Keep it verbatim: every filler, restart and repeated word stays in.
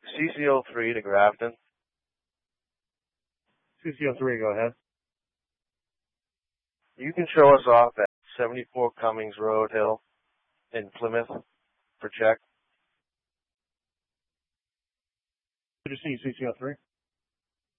C C O three to Grafton. C C O three, go ahead. You can show us off at seventy-four Cummings Road Hill in Plymouth for check. Good to see you, C C O three.